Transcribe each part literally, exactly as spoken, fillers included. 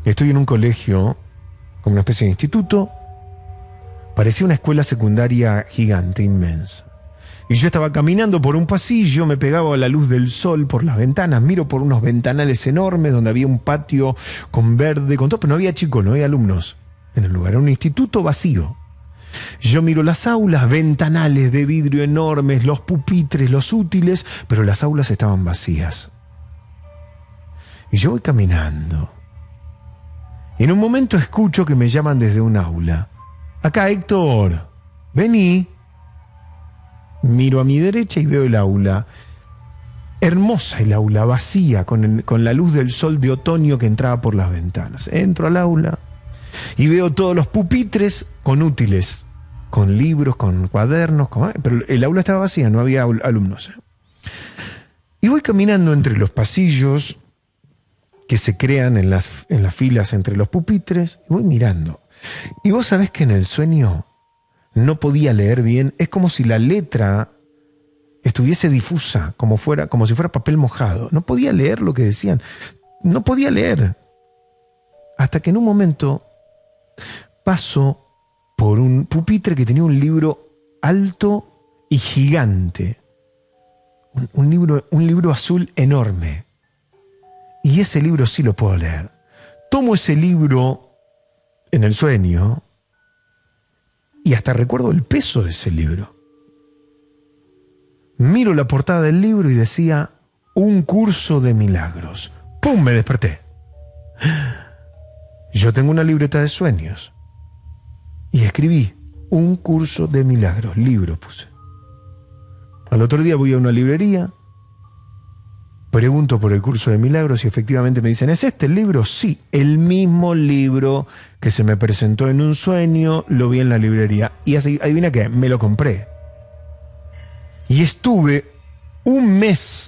Estoy en un colegio, como una especie de instituto. Parecía una escuela secundaria gigante, inmensa. Y yo estaba caminando por un pasillo, me pegaba a la luz del sol por las ventanas, miro por unos ventanales enormes donde había un patio con verde, con todo, pero no había chicos, no había alumnos en el lugar, era un instituto vacío. Yo miro las aulas, ventanales de vidrio enormes, los pupitres, los útiles, pero las aulas estaban vacías. Y yo voy caminando. Y en un momento escucho que me llaman desde un aula. Acá, Héctor, vení. Miro a mi derecha y veo el aula. Hermosa el aula, vacía, con, el, con la luz del sol de otoño que entraba por las ventanas. Entro al aula y veo todos los pupitres con útiles, con libros, con cuadernos, con, pero el aula estaba vacía, no había alumnos. Y voy caminando entre los pasillos que se crean en las, en las filas entre los pupitres, y voy mirando. Y vos sabés que en el sueño no podía leer bien, es como si la letra estuviese difusa, como, fuera, como si fuera papel mojado. No podía leer lo que decían, no podía leer. Hasta que en un momento paso por un pupitre que tenía un libro alto y gigante, un, un, libro, un libro azul enorme. Y ese libro sí lo puedo leer. Tomo ese libro en el sueño y hasta recuerdo el peso de ese libro. Miro la portada del libro y decía, un curso de milagros. ¡Pum! Me desperté. Yo tengo una libreta de sueños y escribí, un curso de milagros, libro puse. Al otro día voy a una librería, pregunto por el curso de milagros y efectivamente me dicen, ¿es este el libro? Sí, el mismo libro que se me presentó en un sueño, lo vi en la librería. Y así, adivina qué, me lo compré. Y estuve un mes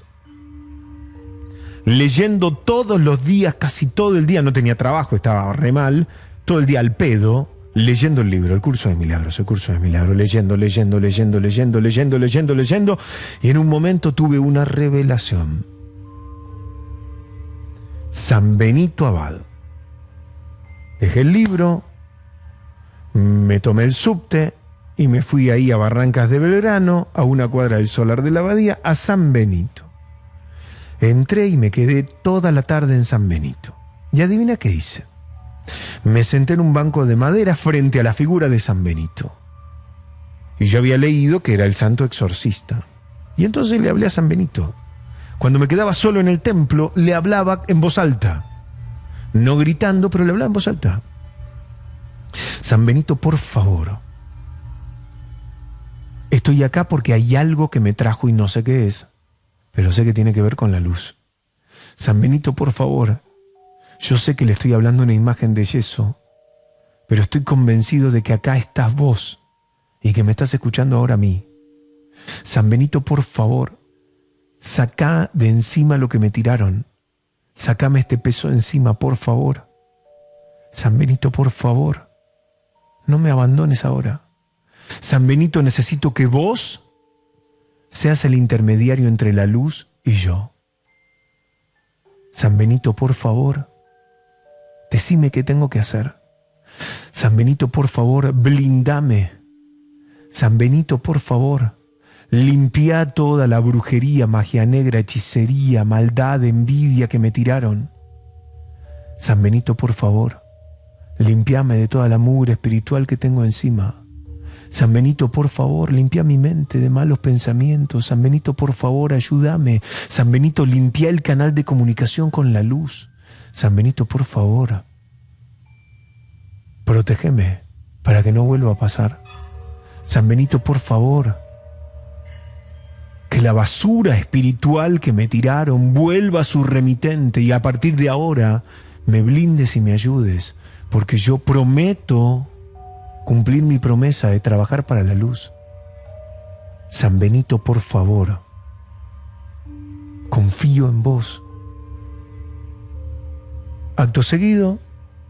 leyendo todos los días, casi todo el día, no tenía trabajo, estaba re mal, todo el día al pedo, leyendo el libro, el curso de milagros, el curso de milagros, leyendo, leyendo, leyendo, leyendo, leyendo, leyendo, leyendo, y en un momento tuve una revelación. San Benito Abad. Dejé el libro, me tomé el subte y me fui ahí a Barrancas de Belgrano, a una cuadra del Solar de la Abadía, a San Benito. Entré y me quedé toda la tarde en San Benito. Y adivina qué hice. Me senté en un banco de madera frente a la figura de San Benito. Y yo había leído que era el santo exorcista. Y entonces le hablé a San Benito. Cuando me quedaba solo en el templo, le hablaba en voz alta. No gritando, pero le hablaba en voz alta. San Benito, por favor. Estoy acá porque hay algo que me trajo y no sé qué es, pero sé que tiene que ver con la luz. San Benito, por favor. Yo sé que le estoy hablando una imagen de yeso, pero estoy convencido de que acá estás vos y que me estás escuchando ahora a mí. San Benito, por favor. Sacá de encima lo que me tiraron. Sacame este peso de encima, por favor. San Benito, por favor. No me abandones ahora. San Benito, necesito que vos seas el intermediario entre la luz y yo. San Benito, por favor, decime qué tengo que hacer. San Benito, por favor, blindame. San Benito, por favor, limpia toda la brujería, magia negra, hechicería, maldad, envidia que me tiraron. San Benito, por favor, limpiame de toda la mugre espiritual que tengo encima. San Benito, por favor, limpia mi mente de malos pensamientos. San Benito, por favor, ayúdame. San Benito, limpia el canal de comunicación con la luz. San Benito, por favor, protégeme para que no vuelva a pasar. San Benito, por favor, que la basura espiritual que me tiraron vuelva a su remitente y a partir de ahora me blindes y me ayudes, porque yo prometo cumplir mi promesa de trabajar para la luz. San Benito, por favor, confío en vos. Acto seguido,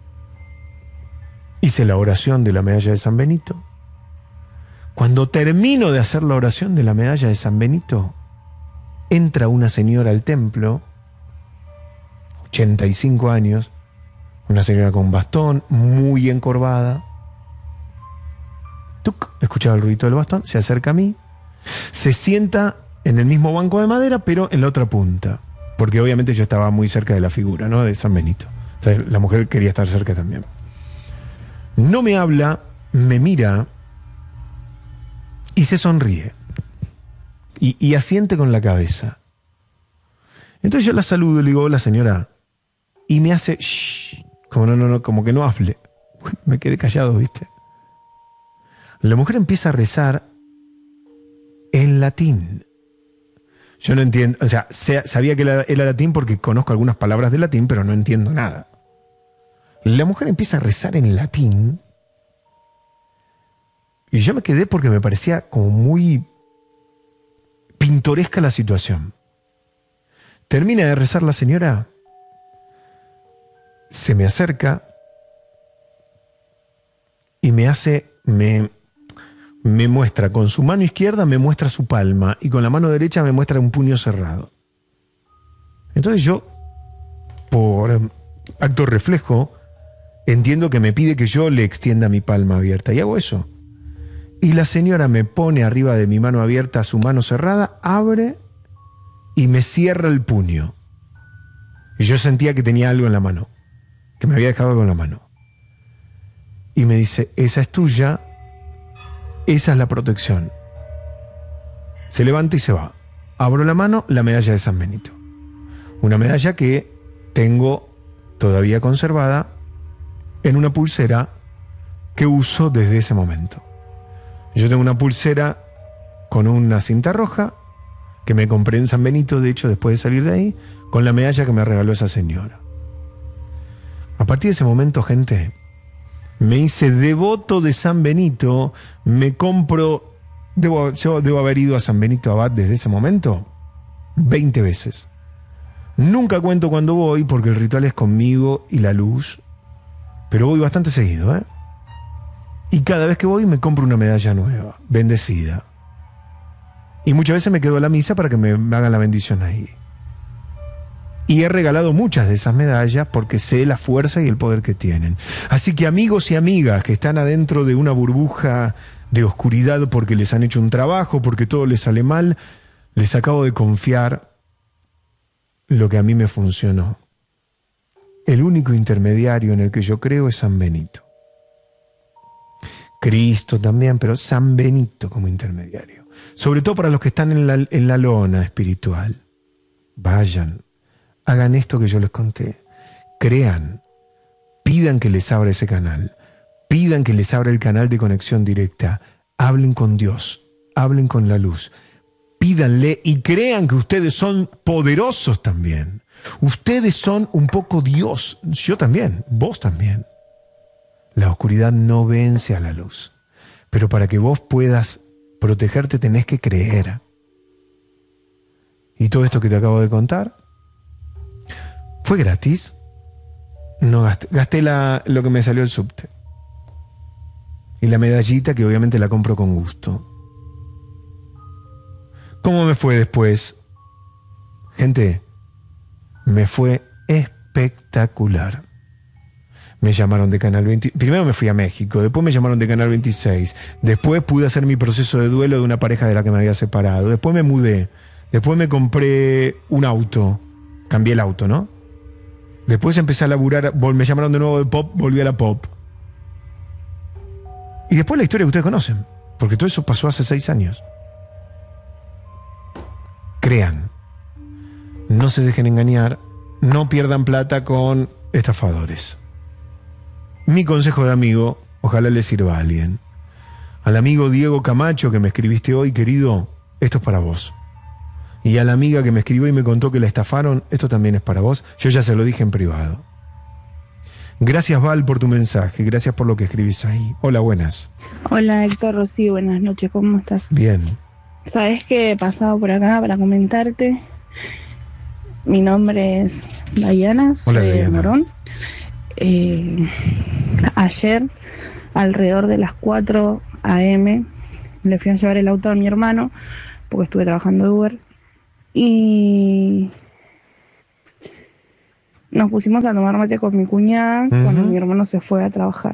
hice la oración de la medalla de San Benito. Cuando termino de hacer la oración de la medalla de San Benito, entra una señora al templo, ochenta y cinco años, Una señora con bastón, muy encorvada. Tuc, escuchaba el ruido del bastón, se acerca a mí, se sienta en el mismo banco de madera, pero en la otra punta, porque obviamente yo estaba muy cerca de la figura, ¿no?, de San Benito. Entonces la mujer quería estar cerca también. No me habla, me mira y se sonríe. Y, y asiente con la cabeza. Entonces yo la saludo y le digo, hola señora. Y me hace, shh, como no, no, no, como que no hable. Me quedé callado, ¿viste? La mujer empieza a rezar en latín. Yo no entiendo, o sea, sabía que era, era latín porque conozco algunas palabras de latín, pero no entiendo nada. La mujer empieza a rezar en latín y yo me quedé porque me parecía como muy pintoresca la situación. Termina de rezar la señora, se me acerca y me hace, me, me muestra con su mano izquierda, me muestra su palma y con la mano derecha me muestra un puño cerrado. Entonces yo, por acto reflejo, entiendo que me pide que yo le extienda mi palma abierta y hago eso. Y la señora me pone arriba de mi mano abierta su mano cerrada, abre y me cierra el puño. Y yo sentía que tenía algo en la mano, que me había dejado algo en la mano. Y me dice, esa es tuya, esa es la protección. Se levanta y se va. Abro la mano, la medalla de San Benito. Una medalla que tengo todavía conservada en una pulsera que uso desde ese momento. Yo tengo una pulsera con una cinta roja que me compré en San Benito, de hecho, después de salir de ahí, con la medalla que me regaló esa señora. A partir de ese momento, gente, me hice devoto de San Benito, me compro, debo, yo debo haber ido a San Benito Abad desde ese momento veinte veces. Nunca cuento cuando voy porque el ritual es conmigo y la luz, pero voy bastante seguido, ¿eh? Y cada vez que voy me compro una medalla nueva, bendecida. Y muchas veces me quedo a la misa para que me, me hagan la bendición ahí. Y he regalado muchas de esas medallas porque sé la fuerza y el poder que tienen. Así que amigos y amigas que están adentro de una burbuja de oscuridad porque les han hecho un trabajo, porque todo les sale mal, les acabo de confiar lo que a mí me funcionó. El único intermediario en el que yo creo es San Benito. Cristo también, pero San Benito como intermediario. Sobre todo para los que están en la, en la lona espiritual. Vayan, hagan esto que yo les conté. Crean, pidan que les abra ese canal. Pidan que les abra el canal de conexión directa. Hablen con Dios, hablen con la luz. Pídanle y crean que ustedes son poderosos también. Ustedes son un poco Dios. Yo también, vos también. La oscuridad no vence a la luz. Pero para que vos puedas protegerte tenés que creer. Y todo esto que te acabo de contar fue gratis. No gasté, gasté la, lo que me salió el subte. Y la medallita que obviamente la compro con gusto. ¿Cómo me fue después? Gente, me fue espectacular. Me llamaron de Canal veinte. Primero me fui a México, después me llamaron de Canal veintiséis. Después pude hacer mi proceso de duelo de una pareja de la que me había separado. Después me mudé. Después me compré un auto. Cambié el auto, ¿no? Después empecé a laburar. Me llamaron de nuevo de pop, volví a la pop. Y después la historia que ustedes conocen. Porque todo eso pasó hace seis años. Crean. No se dejen engañar. No pierdan plata con estafadores. Mi consejo de amigo, ojalá le sirva a alguien. Al amigo Diego Camacho que me escribiste hoy, querido, esto es para vos. Y a la amiga que me escribió y me contó que la estafaron, esto también es para vos. Yo ya se lo dije en privado. Gracias, Val, por tu mensaje. Gracias por lo que escribís ahí. Hola, buenas. Hola, Héctor, Rocío, buenas noches. ¿Cómo estás? Bien. ¿Sabés que he pasado por acá para comentarte? Mi nombre es Dayana, soy Hola, de Dayana. Morón. Eh, ayer, alrededor de las cuatro a eme, le fui a llevar el auto a mi hermano, porque estuve trabajando de Uber, y nos pusimos a tomar mate con mi cuñada Ujú. cuando mi hermano se fue a trabajar.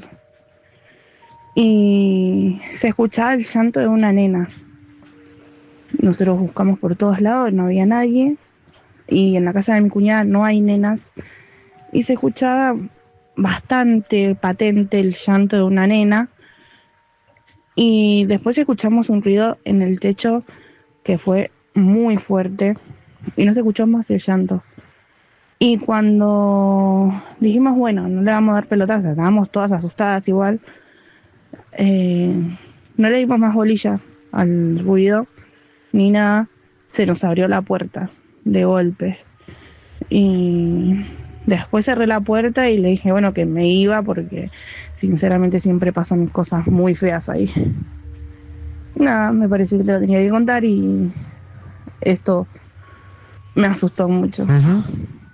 Y se escuchaba el llanto de una nena. Nosotros buscamos por todos lados, no había nadie. Y en la casa de mi cuñada no hay nenas. Y se escuchaba bastante patente el llanto de una nena. Y después escuchamos un ruido en el techo que fue muy fuerte. Y no se escuchó más el llanto. Y cuando dijimos, bueno, no le vamos a dar pelotazos, estábamos todas asustadas igual. Eh, no le dimos más bolilla al ruido ni nada. Se nos abrió la puerta de golpe. Y después cerré la puerta y le dije, bueno, que me iba porque sinceramente siempre pasan cosas muy feas ahí. Nada, me pareció que te lo tenía que contar y esto me asustó mucho. Ujú.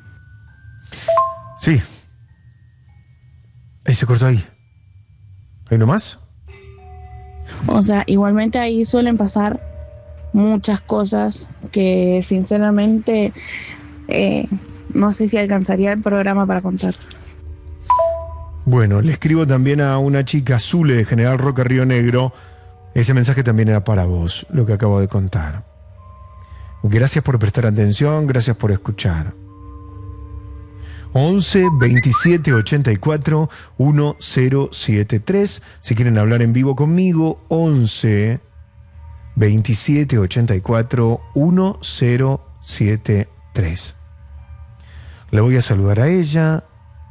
Sí. Ahí se cortó ahí. ¿Hay uno más? O sea, igualmente ahí suelen pasar muchas cosas que sinceramente eh, no sé si alcanzaría el programa para contar. Bueno, le escribo también a una chica, Zule, de General Roca, Río Negro. Ese mensaje también era para vos, lo que acabo de contar. Gracias por prestar atención, gracias por escuchar. once veintisiete ochenta y cuatro mil setenta y tres. Si quieren hablar en vivo conmigo, once veintisiete ochenta y cuatro mil setenta y tres. Le voy a saludar a ella,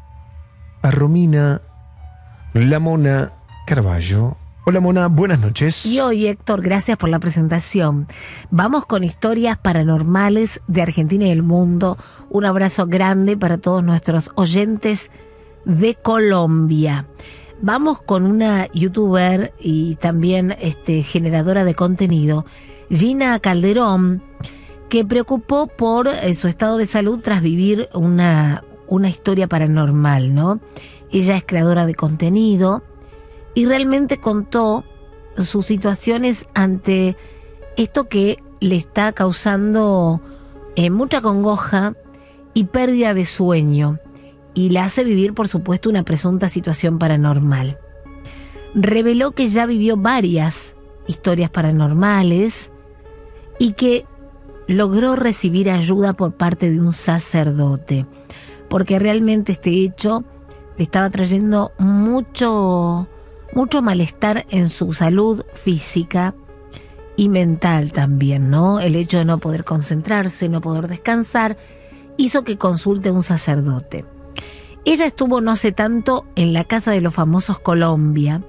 a Romina La Mona Carballo. Hola Mona, buenas noches. Y hoy, Héctor, gracias por la presentación. Vamos con historias paranormales de Argentina y el mundo. Un abrazo grande para todos nuestros oyentes de Colombia. Vamos con una youtuber y también este, generadora de contenido, Gina Calderón, que preocupó por eh, su estado de salud tras vivir una, una historia paranormal, ¿no? Ella es creadora de contenido y realmente contó sus situaciones ante esto que le está causando eh, mucha congoja y pérdida de sueño, y la hace vivir, por supuesto, una presunta situación paranormal. Reveló que ya vivió varias historias paranormales y que logró recibir ayuda por parte de un sacerdote, porque realmente este hecho le estaba trayendo mucho, mucho malestar en su salud física y mental también, ¿no? El hecho de no poder concentrarse, no poder descansar, hizo que consulte a un sacerdote. Ella estuvo no hace tanto en la Casa de los Famosos Colombia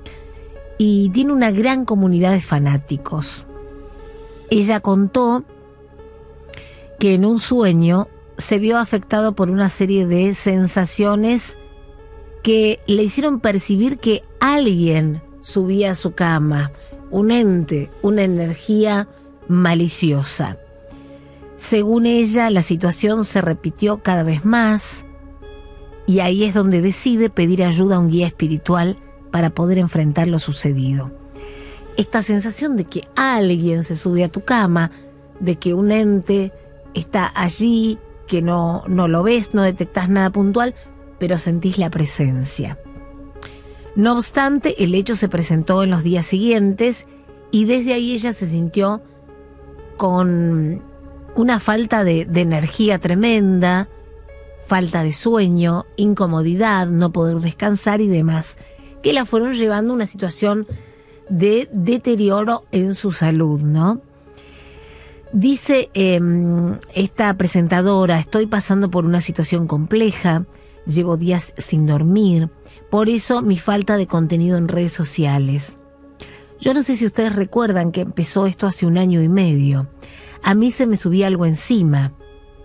y tiene una gran comunidad de fanáticos. Ella contó que en un sueño se vio afectado por una serie de sensaciones que le hicieron percibir que alguien subía a su cama, un ente, una energía maliciosa. Según ella, la situación se repitió cada vez más y ahí es donde decide pedir ayuda a un guía espiritual para poder enfrentar lo sucedido. Esta sensación de que alguien se sube a tu cama, de que un ente está allí, que no, no lo ves, no detectás nada puntual, pero sentís la presencia. No obstante, el hecho se presentó en los días siguientes y desde ahí ella se sintió con una falta de, de energía tremenda, falta de sueño, incomodidad, no poder descansar y demás, que la fueron llevando a una situación de deterioro en su salud, ¿no? Dice eh, esta presentadora: estoy pasando por una situación compleja, llevo días sin dormir, por eso mi falta de contenido en redes sociales. Yo no sé si ustedes recuerdan que empezó esto hace un año y medio. A mí se me subía algo encima.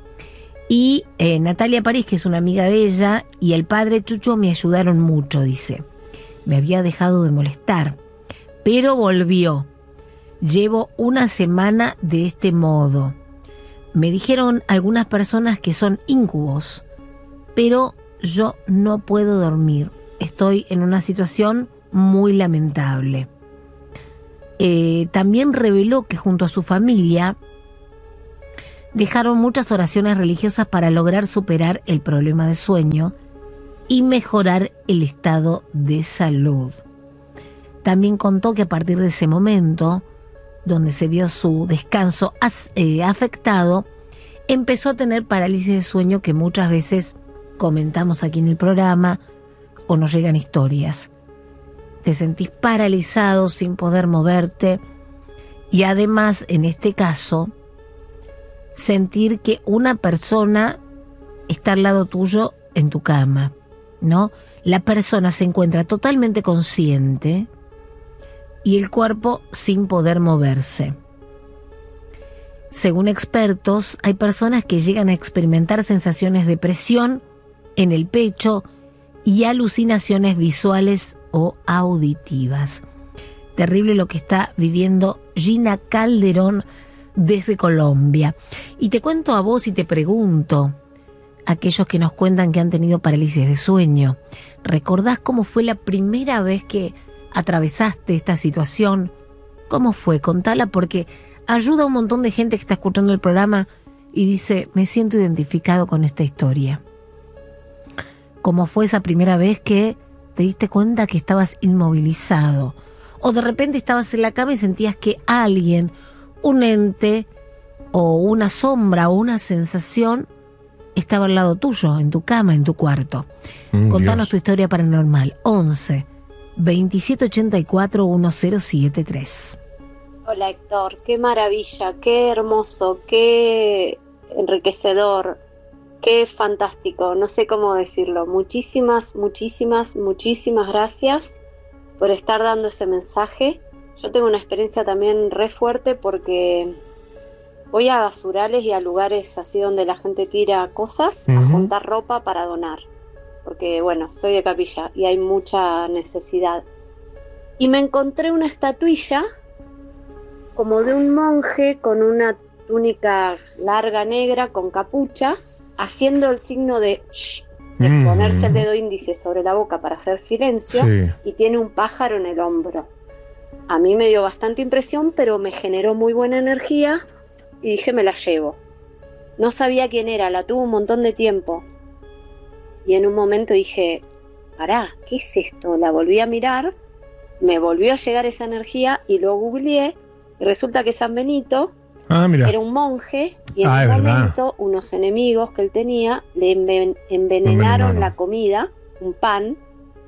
Y eh, Natalia París, que es una amiga de ella, y el padre Chucho me ayudaron mucho, dice. Me había dejado de molestar, pero volvió. Llevo una semana de este modo. Me dijeron algunas personas que son íncubos, pero yo no puedo dormir. Estoy en una situación muy lamentable. Eh, también reveló que junto a su familia Dejaron muchas oraciones religiosas para lograr superar el problema de sueño y mejorar el estado de salud. También contó que a partir de ese momento, donde se vio su descanso as, eh, afectado, empezó a tener parálisis de sueño que muchas veces comentamos aquí en el programa o nos llegan historias. Te sentís paralizado sin poder moverte y además, en este caso, sentir que una persona está al lado tuyo en tu cama, ¿no? La persona se encuentra totalmente consciente y el cuerpo sin poder moverse. Según expertos, hay personas que llegan a experimentar sensaciones de presión en el pecho y alucinaciones visuales o auditivas. Terrible lo que está viviendo Gina Calderón desde Colombia. Y te cuento a vos y te pregunto, aquellos que nos cuentan que han tenido parálisis de sueño, ¿recordás cómo fue la primera vez que atravesaste esta situación? ¿Cómo fue? Contala, porque ayuda a un montón de gente que está escuchando el programa y dice, me siento identificado con esta historia. ¿Cómo fue esa primera vez que te diste cuenta que estabas inmovilizado? O de repente estabas en la cama y sentías que alguien, un ente o una sombra o una sensación estaba al lado tuyo, en tu cama, en tu cuarto. Mm, Contanos Dios. Tu historia paranormal. once, veintisiete ochenta y cuatro, diez setenta y tres. Hola Héctor, qué maravilla, qué hermoso, qué enriquecedor, qué fantástico, no sé cómo decirlo. Muchísimas, muchísimas, muchísimas gracias por estar dando ese mensaje. Yo tengo una experiencia también re fuerte porque voy a basurales y a lugares así donde la gente tira cosas, uh-huh. a juntar ropa para donar, porque bueno, soy de Capilla y hay mucha necesidad. Y me encontré una estatuilla como de un monje con una túnica larga negra con capucha, haciendo el signo de shh, de mm. ponerse el dedo índice sobre la boca para hacer silencio, sí. y tiene un pájaro en el hombro. A mí me dio bastante impresión, pero me generó muy buena energía y dije, me la llevo. No sabía quién era, la tuve un montón de tiempo. Y en un momento dije, pará, ¿qué es esto? La volví a mirar, me volvió a llegar esa energía y lo googleé y resulta que San Benito ah, era un monje y en ah, un momento verdad. unos enemigos que él tenía le enven- envenenaron la comida, un pan,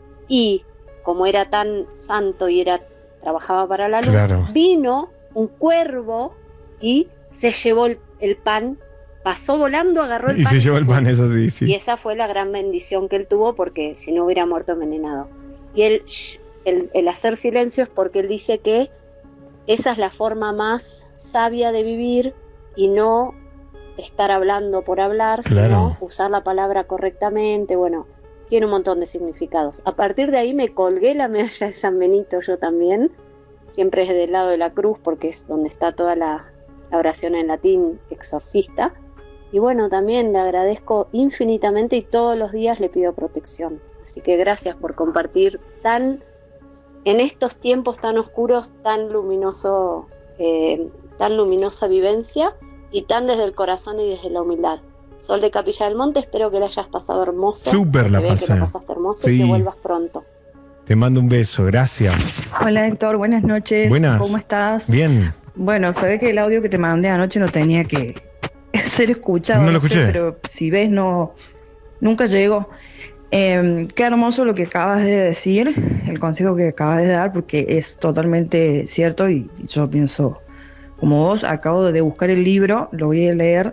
y como era tan santo y era trabajaba para la luz, claro. vino un cuervo y se llevó el, el pan, pasó volando, agarró el y pan se y llevó se el fue. pan, eso sí, sí. Y esa fue la gran bendición que él tuvo, porque si no hubiera muerto envenenado. Y él, el, el hacer silencio es porque él dice que esa es la forma más sabia de vivir y no estar hablando por hablar, claro. sino usar la palabra correctamente. Bueno, tiene un montón de significados. A partir de ahí me colgué la medalla de San Benito yo también. Siempre es del lado de la cruz porque es donde está toda la, la oración en latín exorcista. Y bueno, también le agradezco infinitamente y todos los días le pido protección. Así que gracias por compartir tan, en estos tiempos tan oscuros, tan luminoso, eh, tan luminosa vivencia y tan desde el corazón y desde la humildad. Sol de Capilla del Monte, espero que la hayas pasado hermoso. Súper la pasé. Que la pasaste hermoso sí. y que vuelvas pronto. Te mando un beso, gracias. Hola Héctor, buenas noches. Buenas. ¿Cómo estás? Bien. Bueno, se ve que el audio que te mandé anoche no tenía que ser escuchado. No lo no escuché. Sé, pero si ves, no, nunca llegó. Eh, qué hermoso lo que acabas de decir, el consejo que acabas de dar, porque es totalmente cierto y yo pienso como vos. Acabo de buscar el libro, lo voy a leer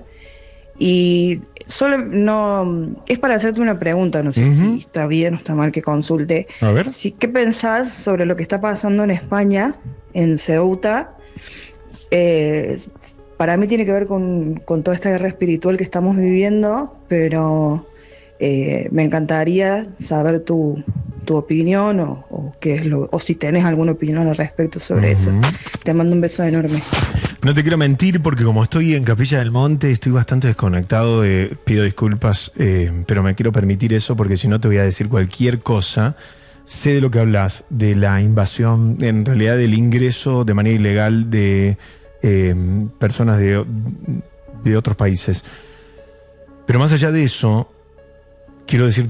y solo no es para hacerte una pregunta, no sé uh-huh. si está bien o está mal que consulte. A ver. Si, ¿qué pensás sobre lo que está pasando en España, en Ceuta? Eh, para mí tiene que ver con, con toda esta guerra espiritual que estamos viviendo, pero Eh, me encantaría saber tu, tu opinión o, o qué es lo, o si tenés alguna opinión al respecto sobre uh-huh. eso. Te mando un beso enorme. No te quiero mentir porque como estoy en Capilla del Monte estoy bastante desconectado, eh, pido disculpas, eh, pero me quiero permitir eso porque si no te voy a decir cualquier cosa. Sé de lo que hablas, de la invasión, en realidad del ingreso de manera ilegal de eh, personas de de otros países. Pero más allá de eso, quiero decirte